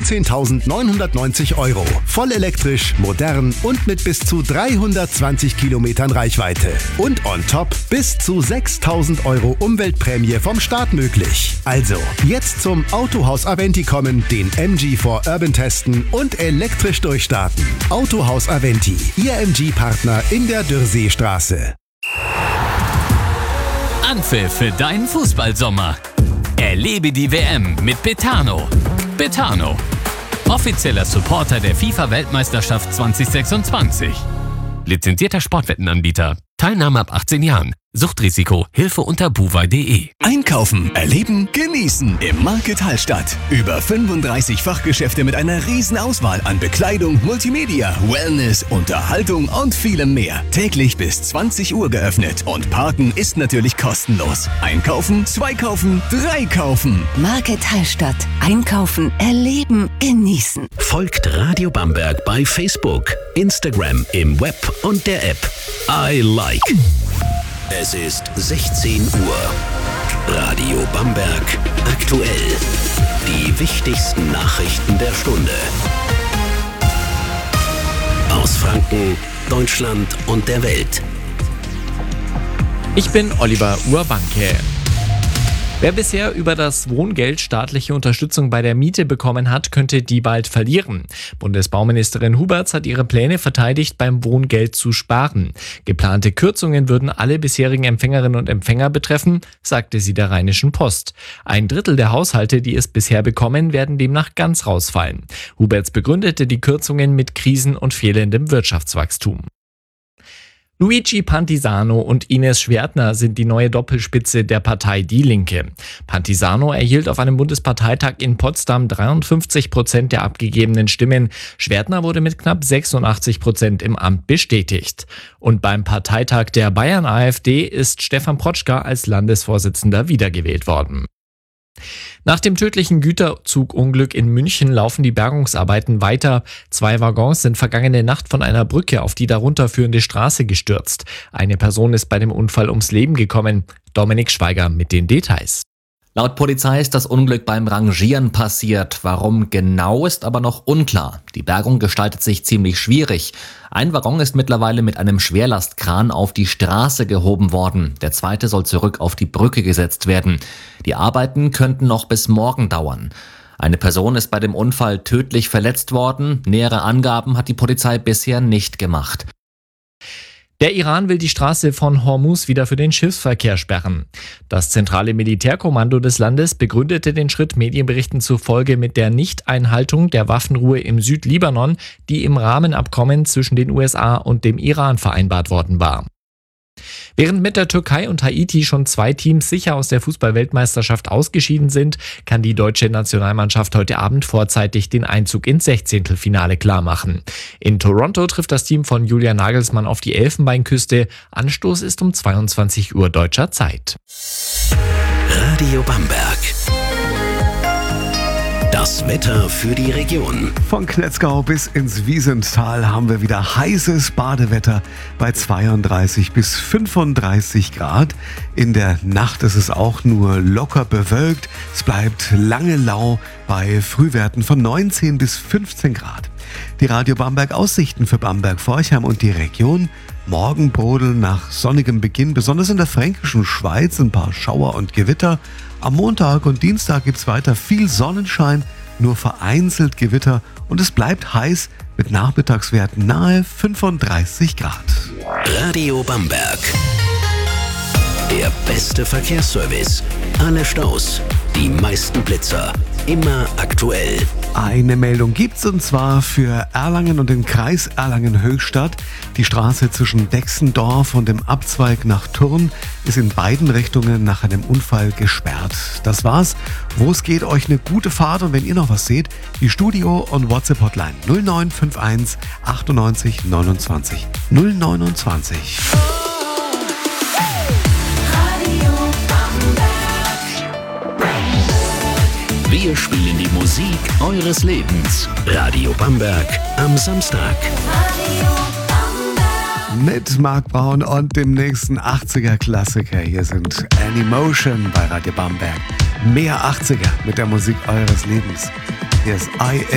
19.990 €. Voll elektrisch, modern und mit bis zu 320 Kilometern Reichweite. Und on top bis zu 6.000 € Umweltprämie vom Staat möglich. Also, jetzt zum Autohaus Aventi kommen, den MG4 Urban testen und elektrisch durchstarten. Autohaus Aventi, Ihr MG-Partner in der Dürrseestraße. Anpfiff für deinen Fußballsommer. Erlebe die WM mit Betano. Betano, offizieller Supporter der FIFA-Weltmeisterschaft 2026. Lizenzierter Sportwettenanbieter. Teilnahme ab 18 Jahren. Suchtrisiko. Hilfe unter buwei.de. Einkaufen, erleben, genießen im Market Hallstatt. Über 35 Fachgeschäfte mit einer riesen Auswahl an Bekleidung, Multimedia, Wellness, Unterhaltung und vielem mehr. Täglich bis 20 Uhr geöffnet und Parken ist natürlich kostenlos. Einkaufen, 2 kaufen, 3 kaufen. Market Hallstatt. Einkaufen, erleben, genießen. Folgt Radio Bamberg bei Facebook, Instagram, im Web und der App. I like. Es ist 16 Uhr. Radio Bamberg aktuell. Die wichtigsten Nachrichten der Stunde. Aus Franken, Deutschland und der Welt. Ich bin Oliver Urbanke. Wer bisher über das Wohngeld staatliche Unterstützung bei der Miete bekommen hat, könnte die bald verlieren. Bundesbauministerin Huberts hat ihre Pläne verteidigt, beim Wohngeld zu sparen. Geplante Kürzungen würden alle bisherigen Empfängerinnen und Empfänger betreffen, sagte sie der Rheinischen Post. 1/3 der Haushalte, die es bisher bekommen, werden demnach ganz rausfallen. Huberts begründete die Kürzungen mit Krisen und fehlendem Wirtschaftswachstum. Luigi Pantisano und Ines Schwertner sind die neue Doppelspitze der Partei Die Linke. Pantisano erhielt auf einem Bundesparteitag in Potsdam 53% der abgegebenen Stimmen. Schwertner wurde mit knapp 86% im Amt bestätigt. Und beim Parteitag der Bayern-AfD ist Stefan Protschka als Landesvorsitzender wiedergewählt worden. Nach dem tödlichen Güterzugunglück in München laufen die Bergungsarbeiten weiter. 2 Waggons sind vergangene Nacht von einer Brücke auf die darunter führende Straße gestürzt. Eine Person ist bei dem Unfall ums Leben gekommen. Dominik Schweiger mit den Details. Laut Polizei ist das Unglück beim Rangieren passiert. Warum genau, ist aber noch unklar. Die Bergung gestaltet sich ziemlich schwierig. Ein Waggon ist mittlerweile mit einem Schwerlastkran auf die Straße gehoben worden. Der zweite soll zurück auf die Brücke gesetzt werden. Die Arbeiten könnten noch bis morgen dauern. Eine Person ist bei dem Unfall tödlich verletzt worden. Nähere Angaben hat die Polizei bisher nicht gemacht. Der Iran will die Straße von Hormuz wieder für den Schiffsverkehr sperren. Das zentrale Militärkommando des Landes begründete den Schritt Medienberichten zufolge mit der Nichteinhaltung der Waffenruhe im Südlibanon, die im Rahmenabkommen zwischen den USA und dem Iran vereinbart worden war. Während mit der Türkei und Haiti schon 2 Teams sicher aus der Fußball-Weltmeisterschaft ausgeschieden sind, kann die deutsche Nationalmannschaft heute Abend vorzeitig den Einzug ins 16. klarmachen. In Toronto trifft das Team von Julian Nagelsmann auf die Elfenbeinküste. Anstoß ist um 22 Uhr deutscher Zeit. Radio Bamberg. Das Wetter für die Region. Von Knetzgau bis ins Wiesental haben wir wieder heißes Badewetter bei 32 bis 35 Grad. In der Nacht ist es auch nur locker bewölkt. Es bleibt lange lau bei Frühwerten von 19 bis 15 Grad. Die Radio Bamberg Aussichten für Bamberg-Forchheim und die Region. Morgen brodeln nach sonnigem Beginn, besonders in der fränkischen Schweiz, ein paar Schauer und Gewitter. Am Montag und Dienstag gibt es weiter viel Sonnenschein, nur vereinzelt Gewitter und es bleibt heiß mit Nachmittagswerten nahe 35 Grad. Radio Bamberg. Der beste Verkehrsservice. Alle Staus, die meisten Blitzer. Immer aktuell. Eine Meldung gibt's und zwar für Erlangen und den Kreis Erlangen-Höchstadt. Die Straße zwischen Dexendorf und dem Abzweig nach Thurn ist in beiden Richtungen nach einem Unfall gesperrt. Das war's. Wo es geht, euch eine gute Fahrt und wenn ihr noch was seht, die Studio- und WhatsApp-Hotline 0951 98 29 029. Wir spielen die Musik eures Lebens. Radio Bamberg am Samstag. Mit Marc Braun und dem nächsten 80er-Klassiker. Hier sind Animotion bei Radio Bamberg. Mehr 80er mit der Musik eures Lebens. Hier ist